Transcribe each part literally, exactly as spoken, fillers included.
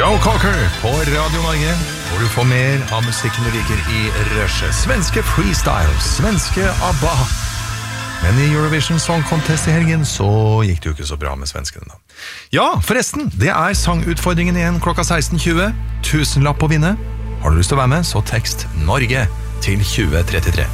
Joe Cocker på Radio Norge, hvor du får mer av musikken du liker i rushet. Svenske freestyle, svenske ABBA. Men i Eurovision Song Contest i helgen så gikk det jo ikke så bra med svenskene da. Ja, forresten, det er sangutfordringen igjen klokka seksten tjue. Tusenlapp å vinne. Har du lyst til å være med, så tekst Norge til tjue trettitre.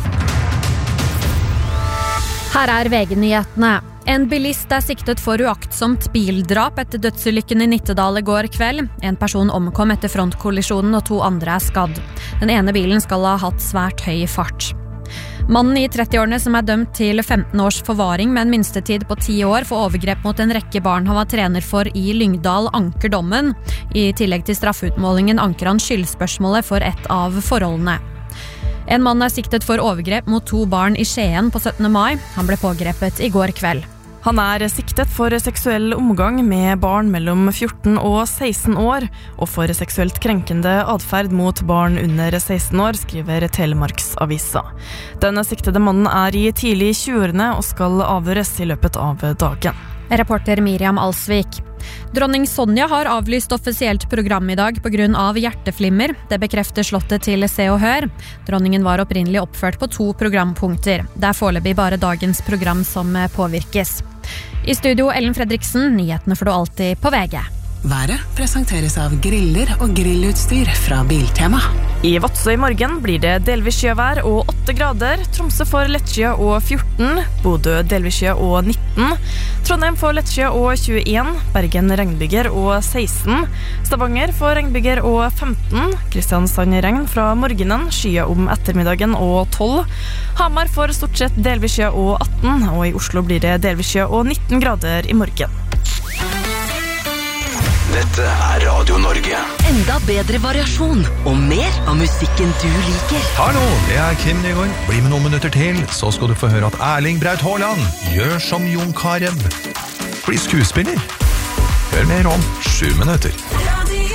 Her er V G-nyhetene. En bilist er siktet for uaktsomt bildrap etter dødsulykken i Nittedal i går kveld. En person omkom etter frontkollisjonen og to andre er skadd. Den ene bilen skal ha hatt svært høy fart. Mannen i trettiårene som er dømt til femten års forvaring med en minstetid på ti år for overgrep mot en rekke barn han var trener for i Lyngdal anker dommen. I tillegg til straffeutmålingen anker han skyldspørsmålet for ett av forholdene. En mann er siktet for overgrep mot to barn i Skien på syttende mai. Han ble pågrepet i går kveld. Han er siktet for seksuell omgang med barn mellom fjorten og seksten år, og for seksuelt krenkende adferd mot barn under seksten år, skriver Telemarksavisa. Denne siktede mannen er i tidlig tjueårene og skal avhøres i løpet av dagen. Reporter Miriam Alsvik. Dronning Sonja har avlyst offisielt program i dag på grunn av hjerteflimmer. Det bekrefter slottet til Se og Hør. Dronningen var opprinnelig oppført på to programpunkter. Det er foreløpig bare dagens program som påvirkes. I studio Ellen Fredriksen, nyhetene får du alltid på V G. Været presenteres av griller og grillutstyr fra Biltema. I Vadsø i morgen blir det delvis sjøvær og åtte grader. Tromsø får lettskyet og fjorten. Bodø delvis sjø og nitten. Trondheim får lettskyet og tjueen. Bergen regnbyger og seksten. Stavanger får regnbyger og femten. Kristiansand regn fra morgenen. Skyet om ettermiddagen og tolv. Hamar får stort sett delvis sjø og atten. Og i Oslo blir det delvis sjø og nitten grader i morgen. Dette er Radio Norge. Enda bedre variasjon og mer av musikken du liker. Hallo, det er Kim Nygaard. Bli med noen minutter til, så skal du få høre at Erling Braut Haaland gjør som Jon Carew. Bli skuespiller. Hør mer om sju minutter.